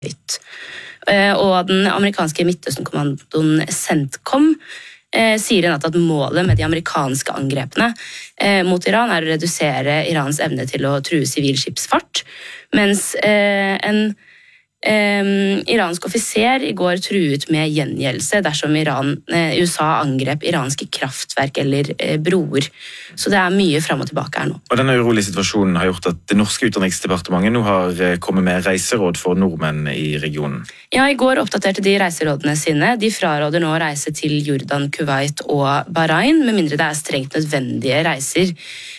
høyt. Og den amerikanske Midtøsten-kommandoen CENTCOM sier i natt at målet med de amerikanske angrepene mot Iran å redusere Irans evne til å true sivil skipsfart, mens en iransk offiser i går truet med gjengjeldelse dersom USA angrep iranske kraftverk eller broer. Så det mye frem og tilbake her nå. Og denne urolige situasjonen har gjort at det norske utenriksdepartementet nå har kommet med reiseråd for nordmenn i regionen. Ja, i går oppdaterte de reiserådene sine. De fraråder nå å reise til Jordan, Kuwait og Bahrain, med mindre det strengt nødvendige reiser.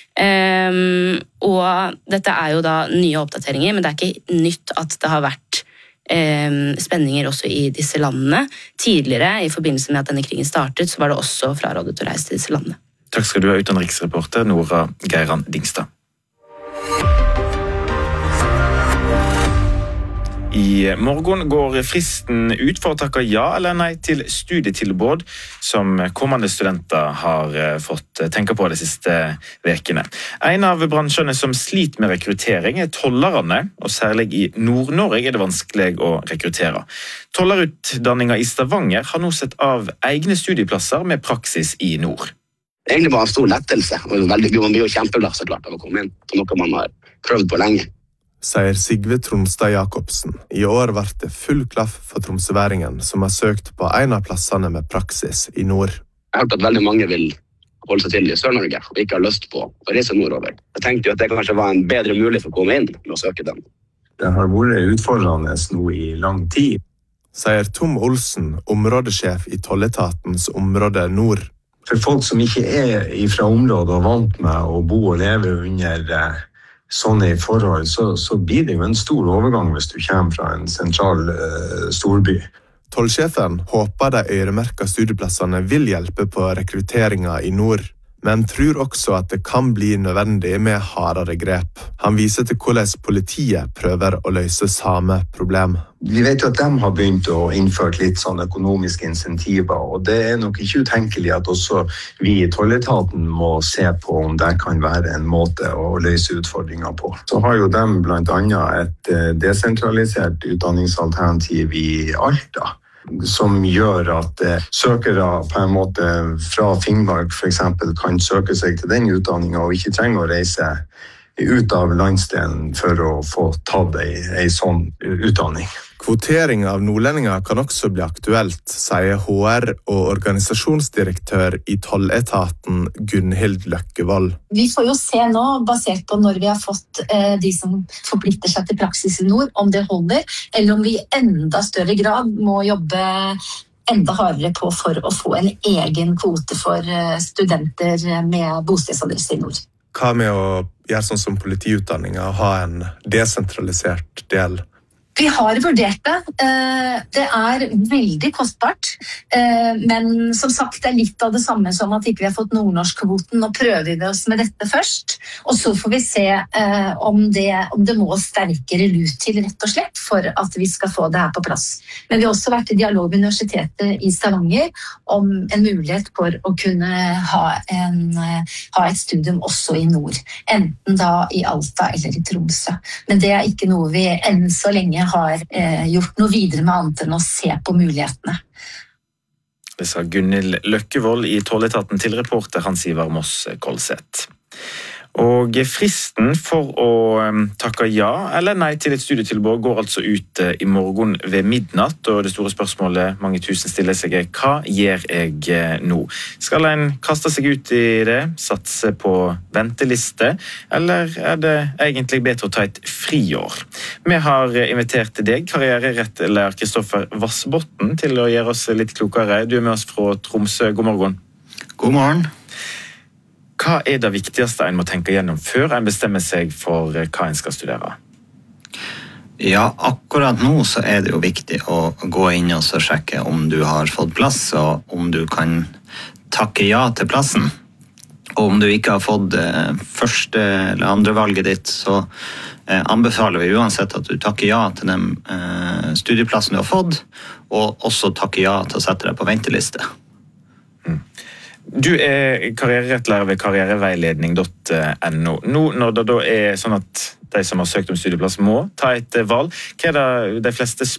Og dette jo da nye oppdateringer, men det ikke nytt at det har vært spenninger også i disse landene. Tidligere, i forbindelse med at denne krigen startet, så var det også frarådet å reise til disse landene. Takk skal du ha, utenriksreporter Nora Geiran Dingstad. I morgen går fristen ut for å takke ja eller nei til studietilbud som kommende studenter har fått tenke på de siste vekene. En av bransjene som sliter med rekruttering tollerne, og særlig i Nord-Norge det vanskelig å rekruttere. Tollerutdanningen i Stavanger har nå sett av egne studieplasser med praksis i nord. Egentlig var det en stor lettelse, og veldig gøy, man blir jo kjempeglad så klart av å komme inn på noe man har prøvd på lenge. Sier Sigve Tronstad Jacobsen. I år ble det full klaff for tromsøværingen som har søkt på en av plassene med praksis i nord. Jeg har hørt at veldig mange vil holde seg til i Sør-Norge og ikke har lyst på å reise nordover. Jeg tenkte jo at det kanskje var en bedre mulighet for å komme inn med å søke den. Det har vært utfordrende nå i lang tid. Sier Tom Olsen, områdesjef i tolletatens område nord. For folk som ikke fra området og vant med å bo og leve under sånne forhold, så blir det jo en stor overgang hvis du kommer fra en sentral storby. Tollsjefen håper de øremerkede studieplassene vil hjelpe på rekrutteringen i nord, men tror også at det kan bli nødvendig med hardere grep. Han viser til hvordan politiet prøver å løse samme problem. Vi vet jo at de har begynt å innføre litt sånn økonomiske insentiver, og det nok ikke utenkelig at også vi i tolletaten må se på om det kan være en måte å løse utfordringer på. Så har jo de blant annet et desentralisert utdanningsalternativ i Alta, som gjør at søkere på en måte fra Finnmark for eksempel kan søke seg til den utdanningen og ikke trenger å reise ut av landsdelen for å få tatt en sånn utdanning. Kvotering av nordlendinger kan også bli aktuelt, sier HR- og organisasjonsdirektør i tolletaten Gunhild Løkkevold. Vi får jo se nå, basert på når vi har fått de som forplikter seg til praksis i nord, om det holder, eller om vi i enda større grad må jobbe enda hardere på for å få en egen kvote for studenter med bostedsadresse i nord. Hva med å gjøre sånn som politiutdanningen, ha en desentralisert del? Vi har vurdert det. Det veldig kostbart, men som sagt, det litt av det samme som at ikke vi har fått nordnorsk-kvoten. Nå prøver vi oss med dette først, og så får vi se om det må sterkere lut til, rett og slett, for at vi skal få det her på plass. Men vi har også vært i dialog med Universitetet i Stavanger om en mulighet for å kunne ha et studium også i nord, enten da i Alta eller i Tromsø. Men det ikke noe vi enn så lenge har gjort noe videre med annet enn å se på mulighetene. Det sa Gunhild Løkkevold i tolletaten til reporter Hans Ivar Moss Kolseth. Og fristen for å takke ja eller nei til et studietilbud går altså ut i morgen ved midnatt, og det store spørsmålet mange tusen stiller seg hva gjør jeg nå? Skal en kaste seg ut i det, satse på venteliste, eller det egentlig bedre å ta et friår? Vi har invitert deg, karriererettlærer Kristoffer Vassbotten, til å gjøre oss litt klokere. Du med oss fra Tromsø. God morgen. God morgen. Hva det viktigste en må tenke gjennom før en bestemmer seg for hva en skal studere? Ja, akkurat nå så det jo viktig å gå inn og så sjekke om du har fått plass, og om du kan takke ja til plassen. Og om du ikke har fått første eller andre valget ditt, så anbefaler vi uansett at du takker ja til den studieplassen du har fått, og også takker ja til å sette deg på venteliste. Du karriererettlærer ved karriereveiledning.no. Nå når det da sånn at de som har søkt om studieplass må ta et valg, hva det de fleste spør